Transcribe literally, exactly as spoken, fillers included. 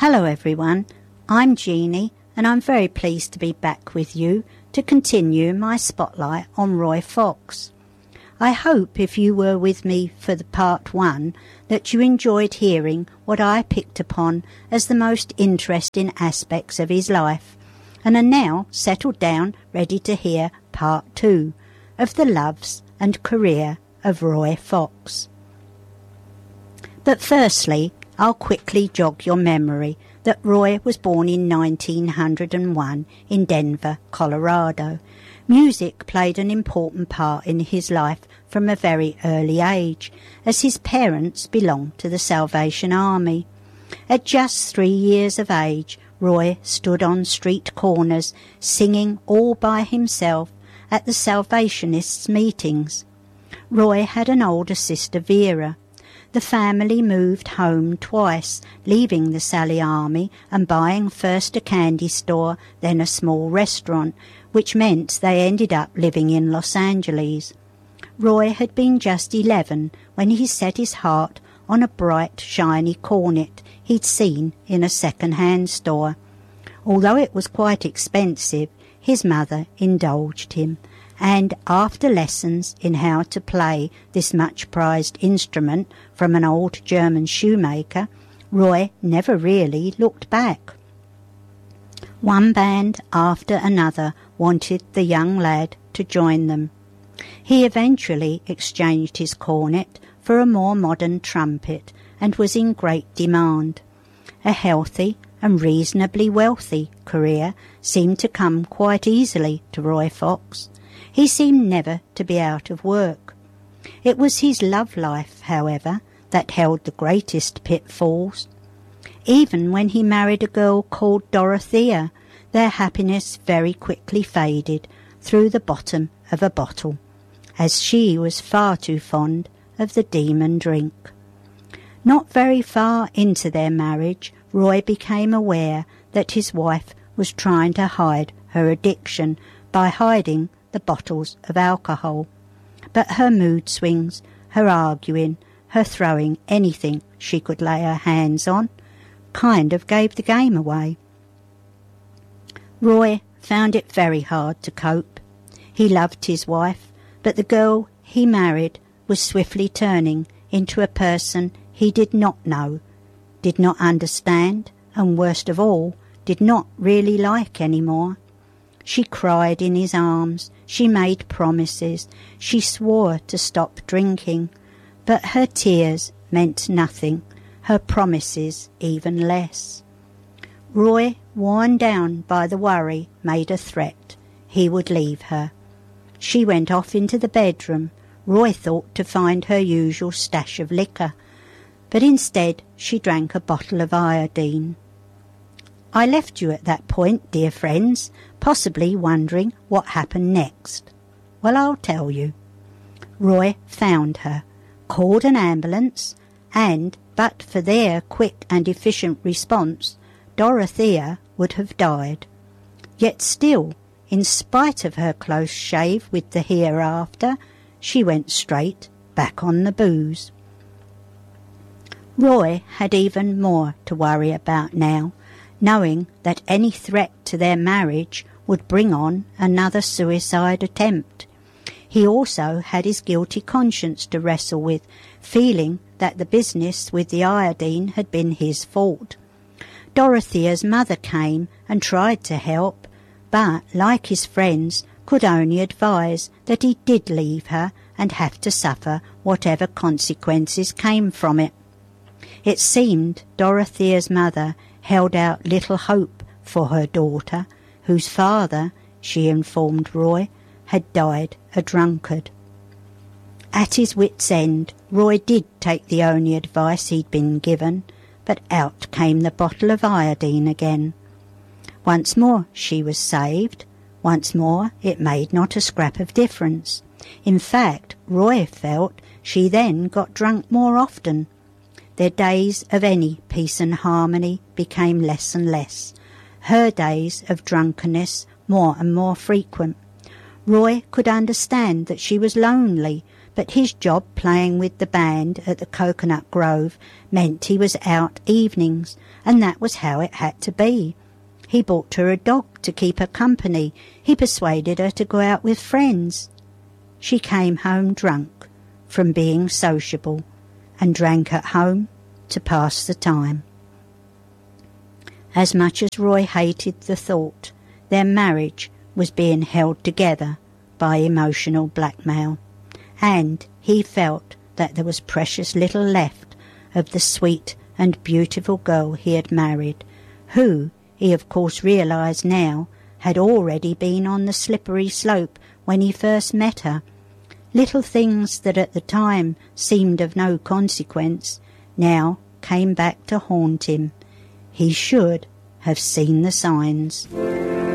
Hello everyone, I'm Jeannie and I'm very pleased to be back with you to continue my spotlight on Roy Fox. I hope if you were with me for the part one that you enjoyed hearing what I picked upon as the most interesting aspects of his life and are now settled down ready to hear part two of the loves and career of Roy Fox. But firstly, I'll quickly jog your memory that Roy was born in nineteen oh one in Denver, Colorado. Music played an important part in his life from a very early age, as his parents belonged to the Salvation Army. At just three years of age, Roy stood on street corners singing all by himself at the Salvationists' meetings. Roy had an older sister, Vera. The family moved home twice, leaving the Sally Army and buying first a candy store, then a small restaurant, which meant they ended up living in Los Angeles. Roy had been just eleven when he set his heart on a bright, shiny cornet he'd seen in a second-hand store. Although it was quite expensive, his mother indulged him, and after lessons in how to play this much-prized instrument from an old German shoemaker, Roy never really looked back. One band after another wanted the young lad to join them. He eventually exchanged his cornet for a more modern trumpet and was in great demand. A healthy and reasonably wealthy career seemed to come quite easily to Roy Fox. He seemed never to be out of work. It was his love life, however, that held the greatest pitfalls. Even when he married a girl called Dorothea, their happiness very quickly faded through the bottom of a bottle, as she was far too fond of the demon drink. Not very far into their marriage, Roy became aware that his wife was trying to hide her addiction by hiding the bottles of alcohol. But her mood swings, her arguing, her throwing anything she could lay her hands on, kind of gave the game away. Roy found it very hard to cope. He loved his wife, but the girl he married was swiftly turning into a person he did not know, did not understand, and worst of all, did not really like any more. She cried in his arms, she made promises, she swore to stop drinking, but her tears meant nothing, her promises even less. Roy, worn down by the worry, made a threat. He would leave her. She went off into the bedroom. Roy thought to find her usual stash of liquor, but instead she drank a bottle of iodine. I left you at that point, dear friends, possibly wondering what happened next. Well, I'll tell you. Roy found her, called an ambulance, and, but for their quick and efficient response, Dorothea would have died. Yet still, in spite of her close shave with the hereafter, she went straight back on the booze. Roy had even more to worry about now, knowing that any threat to their marriage would bring on another suicide attempt. He also had his guilty conscience to wrestle with, feeling that the business with the iodine had been his fault. Dorothea's mother came and tried to help, but, like his friends, could only advise that he did leave her and have to suffer whatever consequences came from it. It seemed Dorothea's mother held out little hope for her daughter, whose father, she informed Roy, had died a drunkard. At his wits' end, Roy did take the only advice he'd been given, but out came the bottle of iodine again. Once more she was saved. Once more it made not a scrap of difference. In fact, Roy felt she then got drunk more often. Their days of any peace and harmony became less and less, her days of drunkenness more and more frequent. Roy could understand that she was lonely, but his job playing with the band at the Coconut Grove meant he was out evenings, and that was how it had to be. He bought her a dog to keep her company. He persuaded her to go out with friends. She came home drunk from being sociable, and drank at home to pass the time. As much as Roy hated the thought, their marriage was being held together by emotional blackmail, and he felt that there was precious little left of the sweet and beautiful girl he had married, who, he of course realised now, had already been on the slippery slope when he first met her. Little things that at the time seemed of no consequence now came back to haunt him. He should have seen the signs.